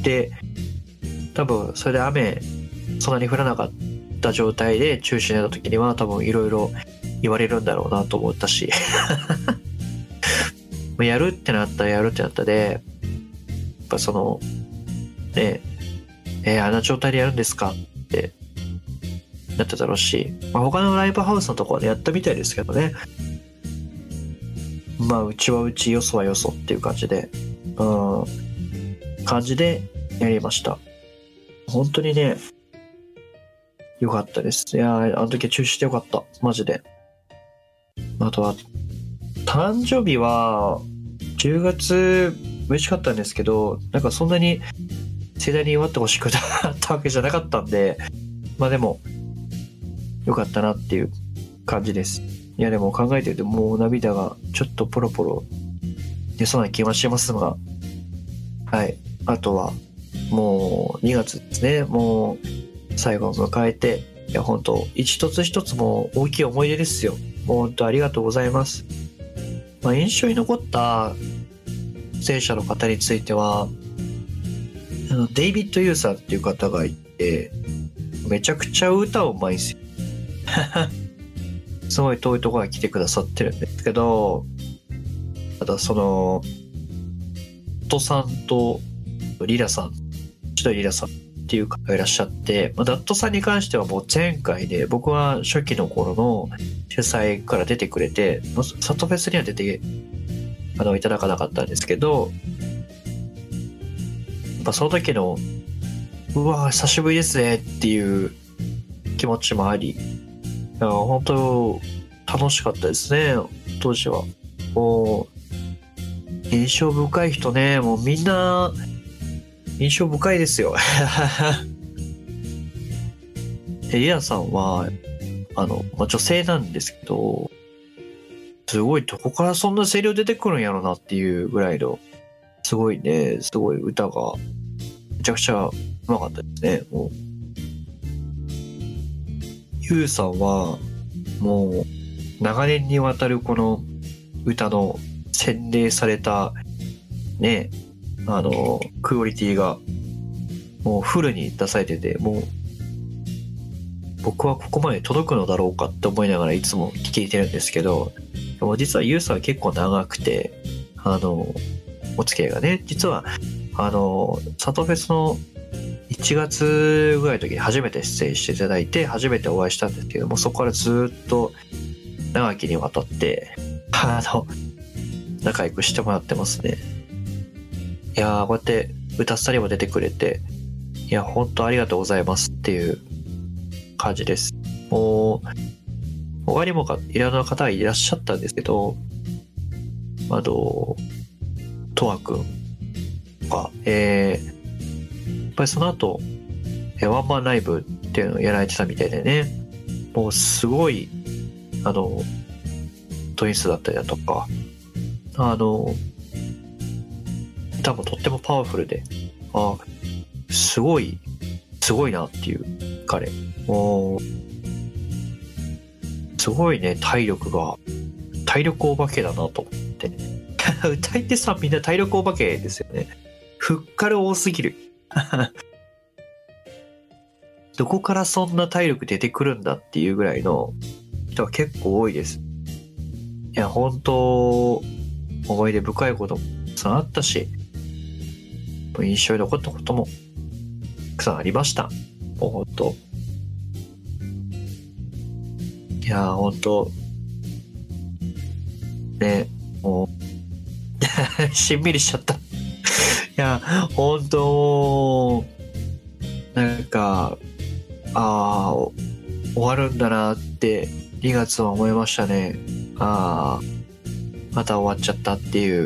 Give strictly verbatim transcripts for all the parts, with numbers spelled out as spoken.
で、多分それで雨そんなに降らなかった状態で中止になった時には多分いろいろ言われるんだろうなと思ったしやるってなったらやるってなったで、やっぱそのねえー、あんな状態でやるんですかってなってたろうし、まあ、他のライブハウスのところでやったみたいですけどね。まあうちはうちよそはよそっていう感じで、うん感じでやりました。本当にねよかったです。いやー、あの時は中止してよかった、マジで。あとは誕生日はじゅうがつ嬉しかったんですけど、なんかそんなに盛大に祝ってほしくなったわけじゃなかったんで、まあでもよかったなっていう感じです。いやでも考えてるともう涙がちょっとポロポロ出そうな気はしますが、はい。あとはもうにがつですね。もう最後を迎えて、いや本当一つ一つも大きい思い出ですよ。もう本当ありがとうございます。まあ、印象に残った出演者の方については、あのデイビッド・ユーさんっていう方がいて、めちゃくちゃ歌うまいんですよ。すごい遠いところに来てくださってるんですけど、ただそのトさんとリラさん、ちとリラさんっていう方がいらっしゃって、まあ、ダットさんに関してはもう前回で僕は初期の頃の主催から出てくれて、サトフェスには出てあのいただかなかったんですけど、やっぱその時のうわ久しぶりですねっていう気持ちもあり、いや本当楽しかったですね。当時はもう印象深い人ね、もうみんな印象深いですよ。リアさんはあの、まあ、女性なんですけど、すごいどこからそんな声量出てくるんやろなっていうぐらいのすごいね、すごい歌がめちゃくちゃうまかったですね。もうユウさんはもう長年にわたるこの歌の洗練されたね、あのクオリティがもうフルに出されてて、もう僕はここまで届くのだろうかって思いながらいつも聞いてるんですけど、でも実はユウさんは結構長くて、あのお付き合いがね、実はあのサトフェスのいちがつぐらいの時に初めて出演していただいて初めてお会いしたんですけども、そこからずっと長きにわたってあの仲良くしてもらってますね。いやー、こうやって歌ったりも出てくれて、いや本当ありがとうございますっていう感じです。もう他にもいろんな方がいらっしゃったんですけど、あのトワくんとか、えー、やっぱりその後ワンマンライブっていうのをやられてたみたいでね、もうすごいあのトインスだったりだとか、あの歌もとってもパワフルで、あすごいすごいなっていう彼、もうすごいね、体力が体力お化けだなと思って歌い手さんみんな体力お化けですよね。ふっから多すぎるどこからそんな体力出てくるんだっていうぐらいの人が結構多いです。いや本当思い出深いこともたくさんあったし、印象に残ったこともたくさんありました。もう本当いや本当ね、もうしんみりしちゃったいや本当なんかああ終わるんだなってにがつは思いましたね。ああまた終わっちゃったっていう。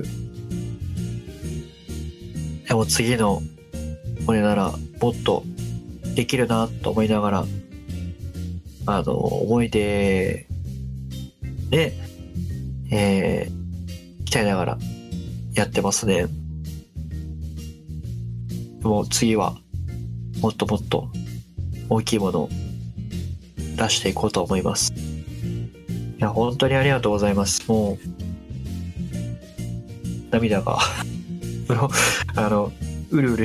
でも次のこれならもっとできるなと思いながら、あの思い出でえー、鍛えながらやってますね。もう次はもっともっと大きいものを出していこうと思います。いや本当にありがとうございます。もう涙があのうるうる